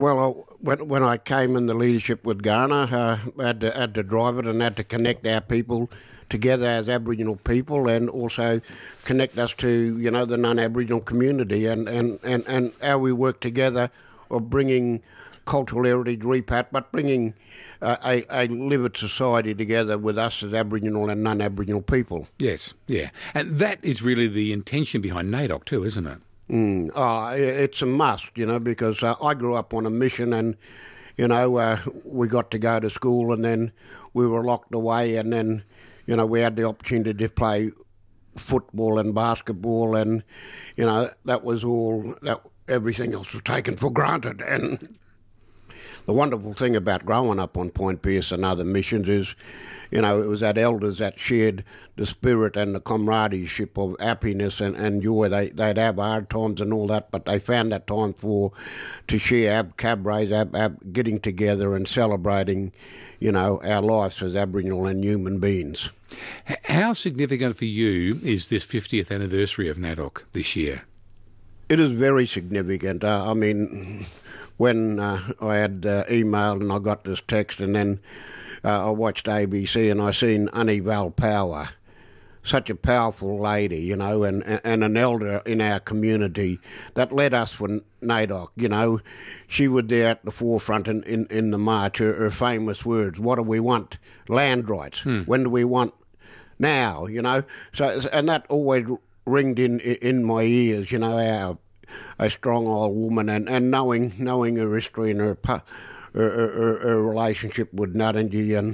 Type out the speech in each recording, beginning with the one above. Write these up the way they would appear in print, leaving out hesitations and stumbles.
Well, when I came in the leadership with Ghana, I had to drive it and had to connect our people together as Aboriginal people, and also connect us to the non-Aboriginal community, and how we work together of bringing cultural heritage repat, but bringing a lived society together with us as Aboriginal and non-Aboriginal people. Yes, yeah. And that is really the intention behind NAIDOC too, isn't it? It's a must, because I grew up on a mission, and we got to go to school, and then we were locked away, and then we had the opportunity to play football and basketball, and that was all that. Everything else was taken for granted. And the wonderful thing about growing up on Point Pearce and other missions is, it was that elders that shared the spirit and the camaraderie of happiness and joy. They'd have hard times and all that, but they found that time to share cabarets, getting together and celebrating, our lives as Aboriginal and human beings. How significant for you is this 50th anniversary of NAIDOC this year? It is very significant. When I had emailed and I got this text, and then I watched ABC and I seen Annie Val Power, such a powerful lady, and an elder in our community that led us for NAIDOC. She was there at the forefront in the march. Her famous words: "What do we want? Land rights. When do we want? Now." So, and that always ringed in my ears. How a strong old woman, and knowing her history and her relationship with Nudgee and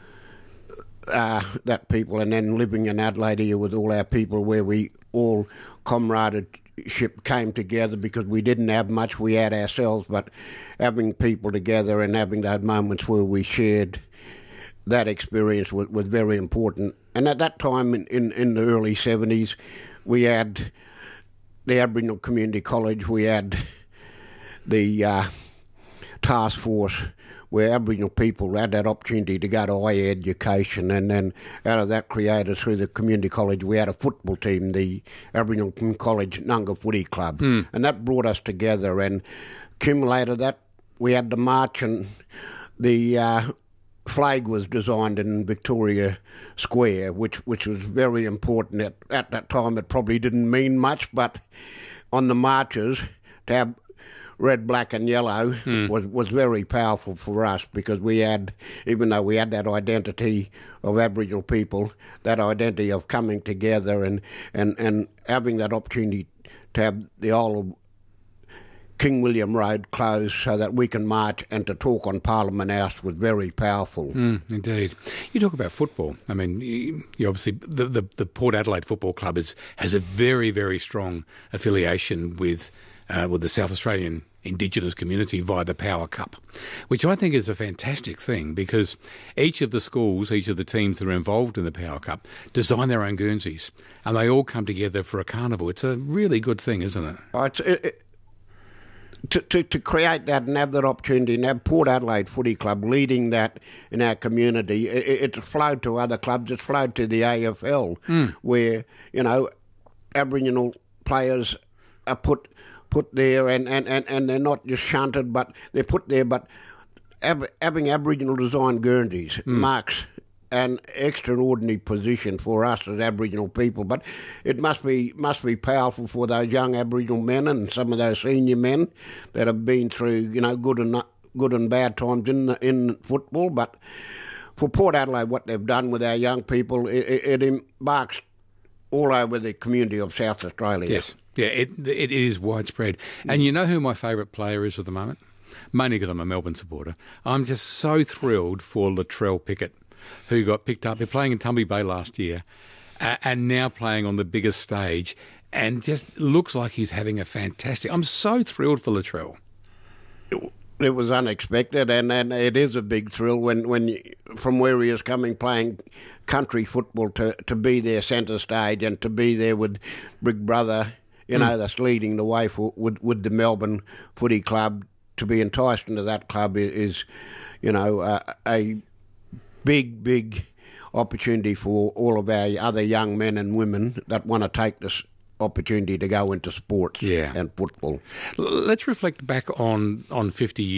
that people, and then living in Adelaide here with all our people, where we all comradeship came together because we didn't have much, we had ourselves, but having people together and having those moments where we shared that experience was very important. And at that time in the early 70s, we had the Aboriginal Community College, we had the task force where Aboriginal people had that opportunity to go to higher education, and then out of that created through the community college, we had a football team, the Aboriginal College Nunga Footy Club, and that brought us together, and accumulated that. We had the march, and the flag was designed in Victoria Square, which was very important. At that time, it probably didn't mean much, but on the marches, to have red, black and yellow was very powerful for us, because we had, even though we had that identity of Aboriginal people, that identity of coming together and having that opportunity to have the whole of King William Road closed so that we can march, and to talk on Parliament House was very powerful. Indeed. You talk about football. I mean, you obviously, the Port Adelaide Football Club has a very, very strong affiliation with the South Australian Indigenous community via the Power Cup, which I think is a fantastic thing, because each of the schools, each of the teams that are involved in the Power Cup design their own Guernseys, and they all come together for a carnival. It's a really good thing, isn't it? To create that and have that opportunity, and have Port Adelaide Footy Club leading that in our community, it flowed to other clubs. It flowed to the AFL, where Aboriginal players are put there, and they're not just shunted, but they're put there. But having Aboriginal designed Guernseys marks an extraordinary position for us as Aboriginal people, but it must be powerful for those young Aboriginal men and some of those senior men that have been through good and bad times in football. But for Port Adelaide, what they've done with our young people, it embarks all over the community of South Australia. Yes, yeah, it is widespread. And you know who my favourite player is at the moment? Mainly because I'm a Melbourne supporter. I'm just so thrilled for Latrell Pickett, who got picked up. They're playing in Tumby Bay last year, and now playing on the biggest stage, and just looks like he's having a fantastic... I'm so thrilled for Latrell. It was unexpected, and it is a big thrill when from where he is coming, playing country football, to be there centre stage, and to be there with Big Brother, that's leading the way with the Melbourne Footy Club. To be enticed into that club is a big opportunity for all of our other young men and women that want to take this opportunity to go into sports Yeah. and football. Let's reflect back on 50 years.